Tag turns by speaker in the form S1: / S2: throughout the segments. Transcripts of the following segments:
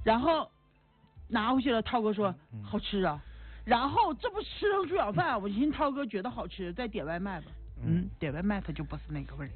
S1: 然后拿回去了，涛哥说好吃啊。然后这不吃成猪脚饭，我寻思涛哥觉得好吃，再点外卖吧。点外卖它就不是那个味儿。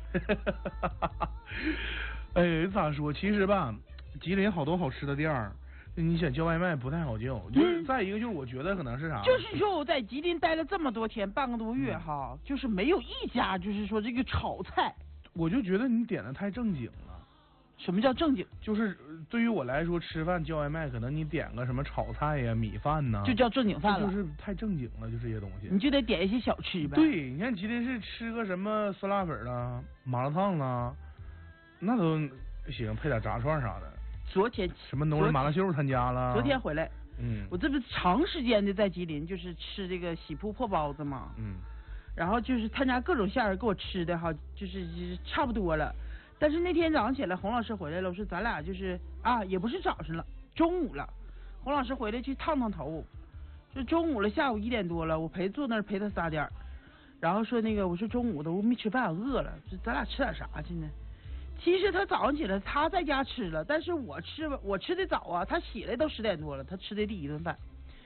S2: 哎，咋说？其实吧，吉林好多好吃的店儿，你想叫外卖不太好叫。就是再一个就是我觉得可能是啥？
S1: 就是说我在吉林待了这么多天，半个多月哈，就是没有一家就是说这个炒菜。
S2: 我就觉得你点的太正经了。
S1: 什么叫正经？
S2: 就是对于我来说，吃饭叫外卖，可能你点个什么炒菜呀、米饭呐，
S1: 就叫正经饭了。
S2: 就是太正经了，就这些东西。
S1: 你就得点一些小吃呗。
S2: 对，你看吉林市吃个什么酸辣粉啦、麻辣烫啦，那都行，配点炸串啥的。
S1: 昨天
S2: 什么农人麻辣秀参加了。
S1: 昨天回来，我这不长时间的在吉林，就是吃这个喜铺破包子嘛。然后就是他家各种馅儿给我吃的哈，就是差不多了。但是那天早上起来，洪老师回来了，我说咱俩就是也不是早上了，中午了。洪老师回来去烫头，就中午了，下午1点多了，我坐那儿陪他撒点儿，然后说那个我说中午的我没吃饭，饿了，咱俩吃点啥去呢？其实他早上起来他在家吃了，但是我吃的早啊，他起来都10点多了，他吃的第一顿饭。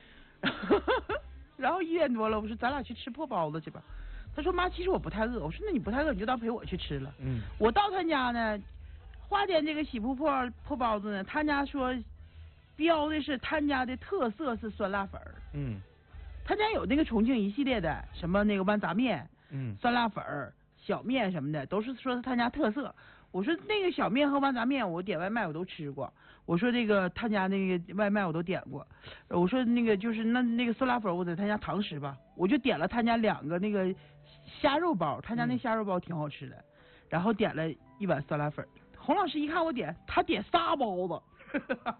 S1: 然后1点多了，我说咱俩去吃破包子去吧。他说妈，其实我不太饿。我说那你不太饿，你就当陪我去吃了。我到他家呢，花店这个喜铺破包子呢，他家说标的是他家的特色是酸辣粉。他家有那个重庆一系列的什么那个豌杂面，酸辣粉、小面什么的，都是说他家特色。我说那个小面和豌杂面，我点外卖我都吃过。我说这个他家那个外卖我都点过。我说那个就是那个酸辣粉，我在他家堂食吧，我就点了他家2个那个虾肉包，他家那虾肉包挺好吃的，然后点了1碗酸辣粉。洪老师一看我点，他点3包子。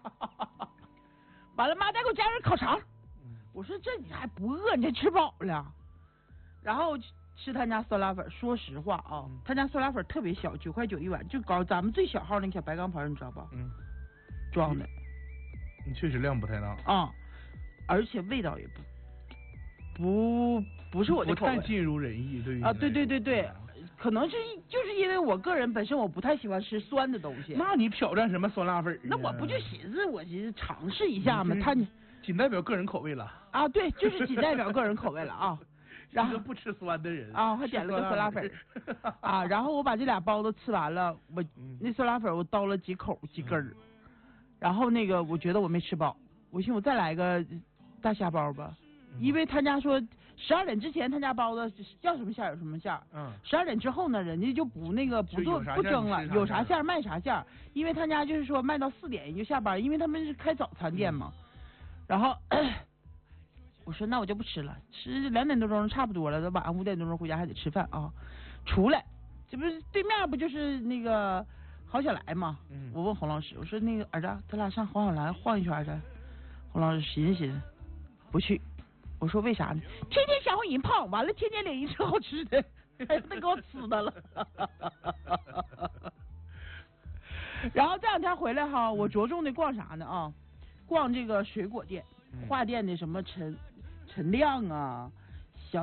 S1: 完了，妈再给我加点烤肠。我说这你还不饿，你这吃饱了。然后吃他家酸辣粉，说实话啊，他家酸辣粉特别小，9块9一碗，就搞咱们最小号那个小白钢盆，你知道吧？装的。
S2: 你确实量不太大。
S1: 而且味道也不是我的口味，
S2: 不太尽如人意，对于
S1: 对，可能就是因为我个人本身我不太喜欢吃酸的东西。
S2: 那你挑战什么酸辣粉？
S1: 那我不就寻思我尝试一下吗？他
S2: 仅代表个人口味了。
S1: 对，就是仅代表个人口味了啊。然后
S2: 不吃酸的人
S1: 还点了个酸辣粉然后我把这2包都吃完了，我那酸辣粉我叨了几根儿，然后那个我觉得我没吃饱，我寻思我再来个大虾包吧，因为他家说12点之前他家包子要什么馅有什么馅，12点之后呢，人家就不蒸了，有啥馅卖啥馅，因为他家就是说卖到4点就下班，因为他们是开早餐店嘛。然后我说那我就不吃了，吃2点多钟差不多了，晚上5点多钟回家还得吃饭啊。出来，这不是对面不就是那个郝小来吗？我问洪老师，我说那个儿子，咱俩上郝小来晃一圈去。洪老师寻思不去。我说为啥呢？天天想我人胖，完了天天领人吃好吃的，还得给我吃的了。然后这2天回来哈，我着重的逛啥呢逛这个水果店，花店的什么陈亮啊，小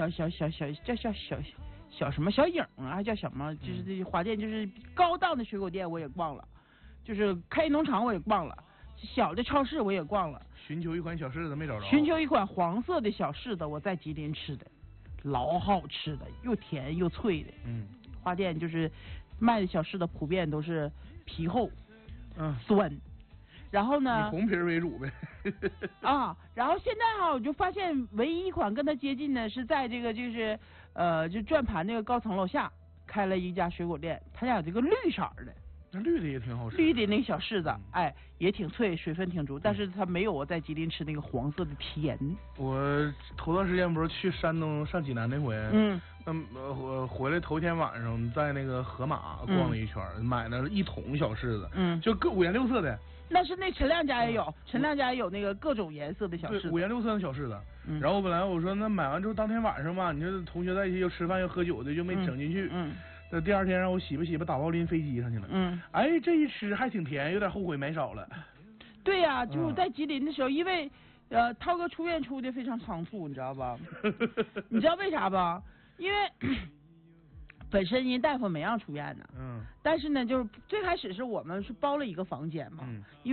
S1: 什么小影啊，叫什么，就是这花店，就是高档的水果店我也逛了，就是开农场我也逛了，小的超市我也逛了。
S2: 寻求一款小柿子没找着。
S1: 寻求一款黄色的小柿子，我在吉林吃的，老好吃的，又甜又脆的。花店就是卖的小柿子普遍都是皮厚，酸。然后呢？
S2: 以红皮为主呗。
S1: 然后现在我就发现唯一一款跟它接近的是在这个就是就转盘那个高层楼下开了一家水果店，他家有这个绿色的。
S2: 那绿的也挺好吃。
S1: 绿的那个小柿子，也挺脆，水分挺足，但是它没有我在吉林吃那个黄色的甜。
S2: 我头段时间不是去山东上济南那回，我回来头天晚上在那个河马逛了一圈，买了1桶小柿子，就各5颜6色的。
S1: 那是那陈亮家也有，陈亮家也有那个各种颜色的小柿子，
S2: 5颜6色的小柿子。然后本来我说那买完之后当天晚上吧，你说同学在一起又吃饭又喝酒的，就没整进去。那第2天让我洗吧打包拎飞机上去了。这一吃还挺甜，有点后悔买少了。
S1: 对呀，就是在吉林的时候，因为涛哥出院出的非常仓促，你知道吧？你知道为啥吧？因为本身人大夫没让出院呢。但是呢，就是最开始是我们是包了一个房间嘛。